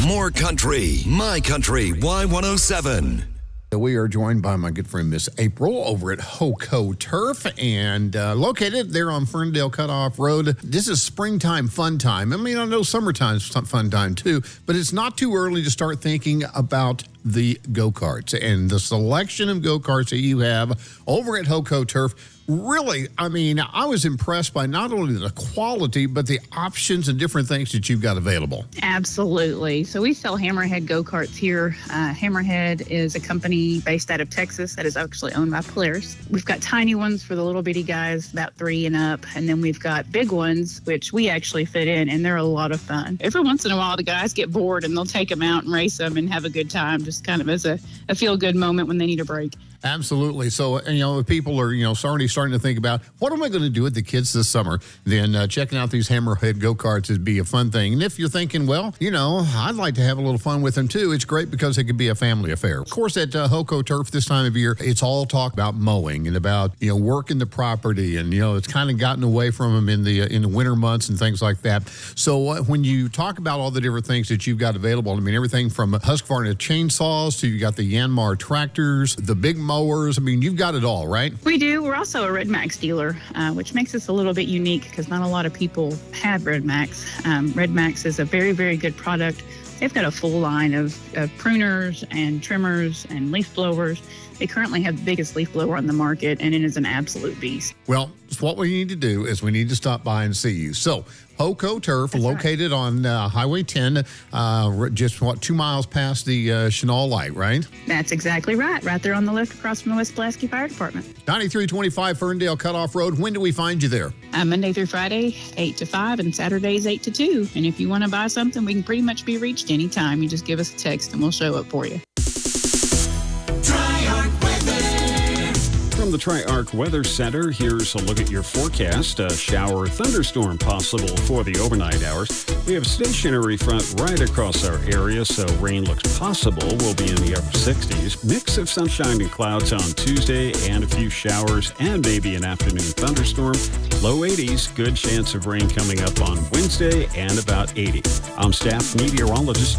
More country. My Country Y107. We are joined by my good friend, Miss April, over at Hoco Turf, and located there on Ferndale Cutoff Road. This is springtime fun time. I mean, I know summertime's fun time too, but it's not too early to start thinking about the go-karts and the selection of go-karts that you have over at Hoco Turf. Really, I mean, I was impressed by not only the quality, but the options and different things that you've got available. Absolutely. So we sell Hammerhead go-karts here. Hammerhead is a company based out of Texas that is actually owned by Polaris. We've got tiny ones for the little bitty guys, about 3 and up, and then we've got big ones, which we actually fit in, and they're a lot of fun. Every once in a while, the guys get bored, and they'll take them out and race them and have a good time, just kind of as a feel-good moment when they need a break. Absolutely. So, if people are, starting to think about, what am I going to do with the kids this summer? Then checking out these Hammerhead go-karts would be a fun thing. And if you're thinking, well, I'd like to have a little fun with them too, it's great because it could be a family affair. Of course, at Hoco Turf this time of year, it's all talk about mowing and about, working the property. And, it's kind of gotten away from them in the winter months and things like that. So when you talk about all the different things that you've got available, I mean, everything from Husqvarna chainsaws to you got the Yanmar tractors, the big mowers. I mean, you've got it all, right? We do. We're also a Red Max dealer, which makes us a little bit unique because not a lot of people have Red Max. Red Max is a very, very good product. They've got a full line of pruners and trimmers and leaf blowers. They currently have the biggest leaf blower on the market, and it is an absolute beast. Well, what we need to do is we need to stop by and see you. So, Hoco Turf, that's located on Highway 10, just 2 miles past the Chenal Light, right? That's exactly right. Right there on the left across from the West Pulaski Fire Department. 9325 Ferndale Cutoff Road. When do we find you there? Monday through Friday, 8 to 5, and Saturdays, 8 to 2. And if you want to buy something, we can pretty much be reached anytime. You just give us a text, and we'll show up for you. From the Tri-Arc Weather Center, here's a look at your forecast. A shower thunderstorm possible for the overnight hours. We have a stationary front right across our area, so rain looks possible. We'll be in the upper 60s. Mix of sunshine and clouds on Tuesday and a few showers and maybe an afternoon thunderstorm. Low 80s, good chance of rain coming up on Wednesday and about 80. I'm staff meteorologist